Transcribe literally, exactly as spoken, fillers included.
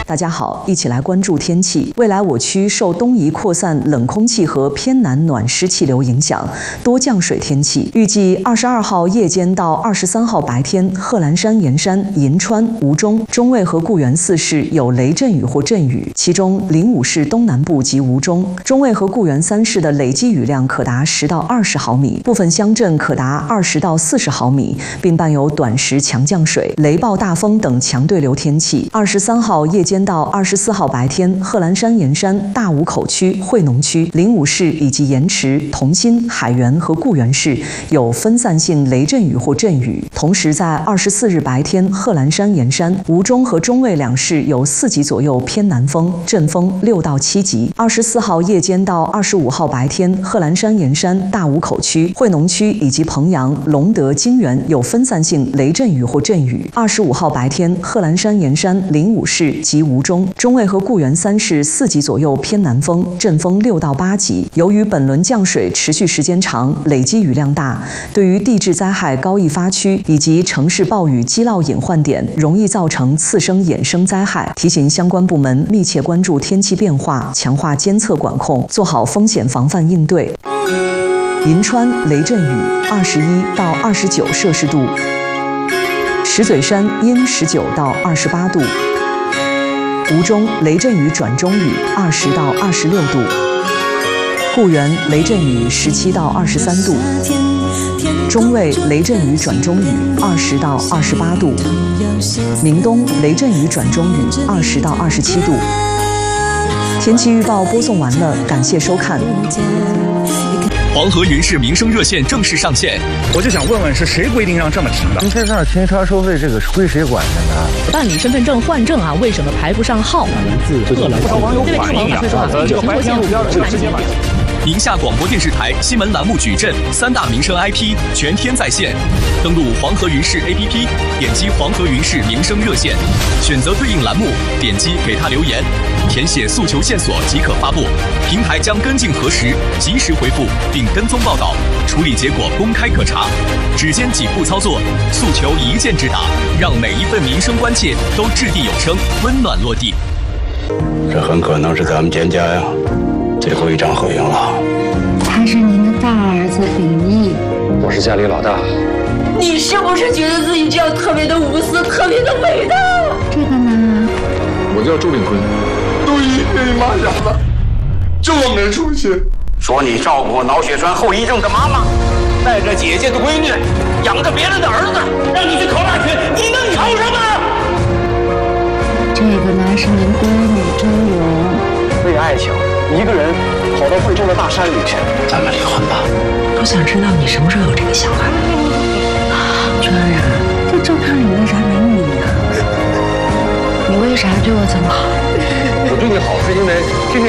大家好，一起来关注天气。未来我区受东移扩散冷空气和偏南暖湿气流影响，多降水天气。预计二十二号夜间到二十三号白天，贺兰山盐山、银川、吴中、中卫和固原四市有雷阵雨或阵雨，其中灵武市东南部及吴中、中卫和固原三市的累计雨量可达十到二十毫米，部分乡镇可达二十到四十毫米，并伴有短时强降水、雷暴大风等强对流天气。二十三号夜间到二十四号白天，贺兰山盐山、大武口区、惠农区、灵武市以及盐池、同心、海源和固原市有分散性雷阵雨或阵雨。同时，在二十四日白天，贺兰山盐山、吴中和中卫两市有四级左右偏南风，阵风六到七级。二十四号夜间到二十五号白天，贺兰山盐山、大武口区、惠农区以及彭阳、隆德、金源有分散性雷阵雨或阵雨。二十五号白天，贺兰山盐山、灵武市及吴中、中卫和固原三市四级左右偏南风，阵风六到八级。由于本轮降水持续时间长，累积雨量大，对于地质灾害高易发区以及城市暴雨积涝隐患点，容易造成次生衍生灾害。提醒相关部门密切关注天气变化，强化监测管控，做好风险防范应对。银川雷阵雨二十一到二十九摄氏度，石嘴山阴十九到二十八度，吴中雷阵雨转中雨二十到二十六度，固原雷阵雨十七到二十三度，中卫雷阵雨转中雨二十到二十八度，明东雷阵雨转中雨二十到二十七度。天气预报播送完了，感谢收看。 黄河云氏民生热线正式上线， 我就想问问，是谁规定让这么停的？ 停车场停车收费这个是归谁管的呢？ 办理身份证换证啊，为什么排不上号？ 不少网友反映啊，这个白天路标是直接买。 宁夏广播电视台新闻栏目矩阵三大民生 I P 全天在线，登录黄河云氏 A P P， 点击黄河云氏民生热线，选择对应栏目，点击给他留言，填写诉求线索即可发布，平台将跟进核实，及时回复并跟踪报道，处理结果公开可查。只见几步操作，诉求一键直达，让每一份民生关切都掷地有声，温暖落地。 这很可能是咱们田家呀最后一张合影了。 他是您的大儿子秉义， 我是家里老大。 你是不是觉得自己这样特别的无私，特别的伟大？ 这个呢？ 我叫周炳坤，都一被妈养了，这么没出息。 说你照顾脑血栓后遗症的妈妈，带着姐姐的闺女，养着别人的儿子，让你去考大学，你能考什么？ 这个呢是您闺女周蓉， 为爱情，一个人跑到贵州的大山里去。 咱们离婚吧。 我想知道你什么时候有这个想法。 娟儿啊，这照片里为啥没你呀？你为啥对我这么好？ 我对你好是因为这些